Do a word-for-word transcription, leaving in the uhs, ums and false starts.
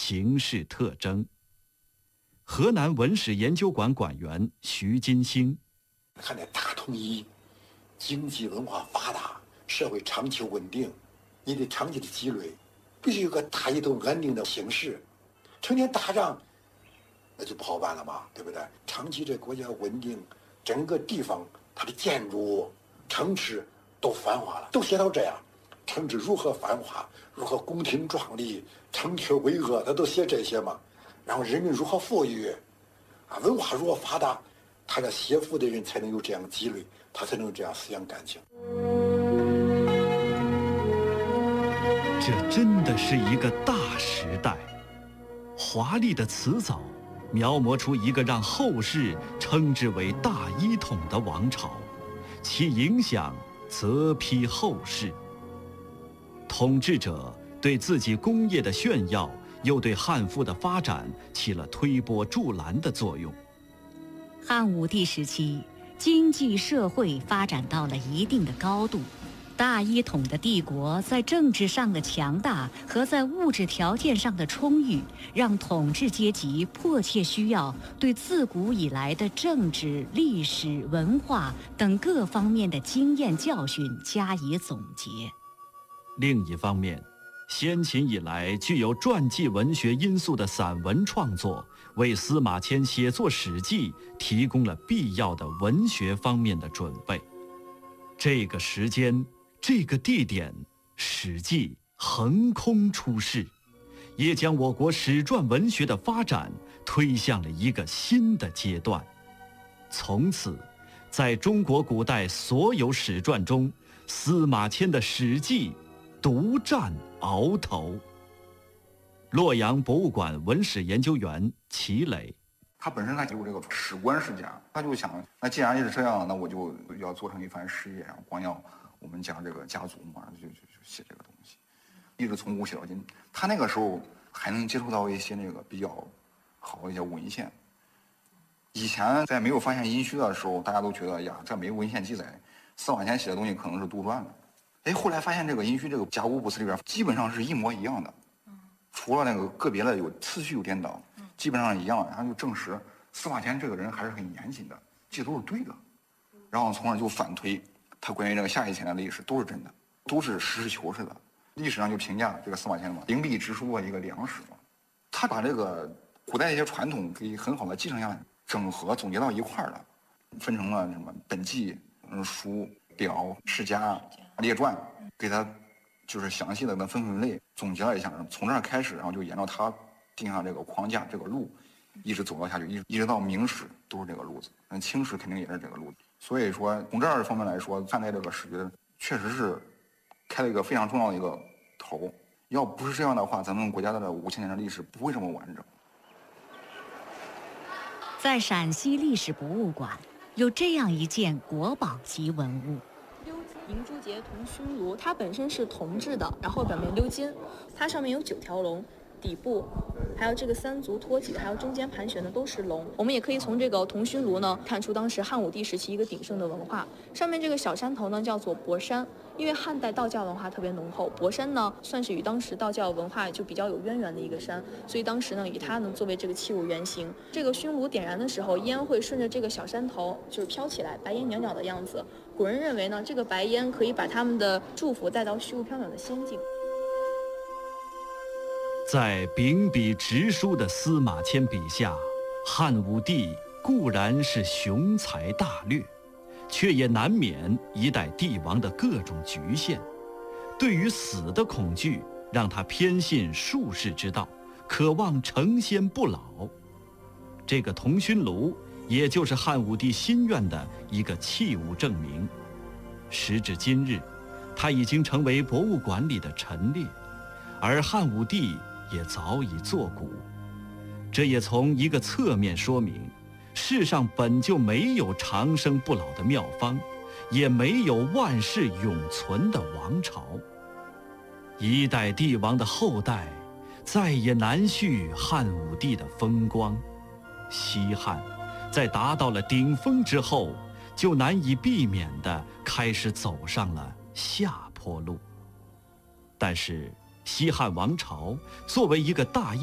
形式特征。河南文史研究馆馆员徐金星， 看那大统一，经济文化发达，社会长期稳定，你得长期的积累，必须有个大一统安定的形势。成天打仗，那就不好办了嘛，对不对？长期这国家稳定，整个地方它的建筑、城池都繁华了，都写到这样。城池如何繁华，如何宫廷壮丽，城阙巍峨，他都写这些嘛。然后人民如何富裕，啊，文化如何发达，他这写赋的人才能有这样积累，他才能有这样思想感情。 这真的是一个大时代，华丽的辞藻描摹出一个让后世称之为大一统的王朝，其影响泽披后世。统治者对自己功业的炫耀，又对汉赋的发展起了推波助澜的作用。 汉武帝时期，经济社会发展到了一定的高度，大一统的帝国在政治上的强大和在物质条件上的充裕，让统治阶级迫切需要对自古以来的政治、历史、文化等各方面的经验教训加以总结。 另一方面，先秦以来具有传记文学因素的散文创作，为司马迁写作《史记》提供了必要的文学方面的准备。这个时间，这个地点，《史记》横空出世，也将我国史传文学的发展推向了一个新的阶段。从此，在中国古代所有史传中，司马迁的《史记》独占鳌头。洛阳博物馆文史研究员齐磊， 他本身他有这个史观世家，他就想，那既然是这样，那我就要做成一番事业，然后光耀我们家这个家族嘛，就就就写这个东西，一直从古写到今。他那个时候还能接触到一些那个比较好的一些文献。以前在没有发现殷墟的时候，大家都觉得呀，这没有文献记载，司马迁写的东西可能是杜撰的。哎，后来发现这个殷墟这个甲骨卜辞里边基本上是一模一样的，除了那个个别的有次序有颠倒，基本上一样。然后就证实司马迁这个人还是很严谨的，这都是对的。然后从而就反推他关于这个夏以前的历史都是真的，都是实事求是的。历史上就评价这个司马迁嘛，灵璧直书的一个良史嘛，他把这个古代一些传统给很好的继承下来，整合总结到一块儿了，分成了什么本纪、书、表、世家、列传，给他就是详细的分分类，总结了一下，从这儿开始，然后就沿着他定下这个框架这个路，一直走到下去，一一直到明史都是这个路子，那清史肯定也是这个路子。所以说从这儿方面来说，看待这个史学确实是开了一个非常重要的一个头。要不是这样的话，咱们国家的五千年的历史不会这么完整。 在陕西历史博物馆有这样一件国宝级文物。 银珠节铜熏炉，它本身是铜制的，然后表面鎏金，它上面有九条龙，底部还有这个三足托起，还有中间盘旋的都是龙。我们也可以从这个铜熏炉呢看出当时汉武帝时期一个鼎盛的文化。上面这个小山头呢叫做博山，因为汉代道教文化特别浓厚，博山呢算是与当时道教文化就比较有渊源的一个山，所以当时呢以它呢作为这个器物原型。这个熏炉点燃的时候，烟会顺着这个小山头就是飘起来，白烟袅袅的样子。古人认为呢，这个白烟可以把他们的祝福带到虚无缥缈的仙境。 在秉笔直书的司马迁笔下，汉武帝固然是雄才大略，却也难免一代帝王的各种局限。对于死的恐惧，让他偏信术士之道，渴望成仙不老。这个铜熏炉，也就是汉武帝心愿的一个器物证明。时至今日，它已经成为博物馆里的陈列，而汉武帝也早已作古。这也从一个侧面说明，世上本就没有长生不老的妙方，也没有万世永存的王朝。一代帝王的后代，再也难续汉武帝的风光。西汉在达到了顶峰之后，就难以避免地开始走上了下坡路。但是西汉王朝作为一个大